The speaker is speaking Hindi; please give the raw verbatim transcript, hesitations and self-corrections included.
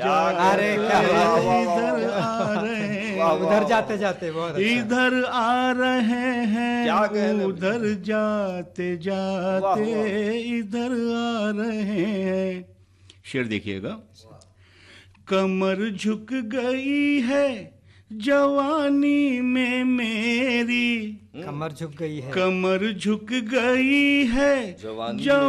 अरे क्या इधर आ रहे हैं, उधर जाते जाते बहुत अच्छा। इधर आ रहे हैं, उधर जाते जाते इधर आ रहे हैं। शेर देखिएगा। कमर झुक गई है जवानी में मेरी, कमर झुक गई है, कमर झुक गई है जवानी जवानी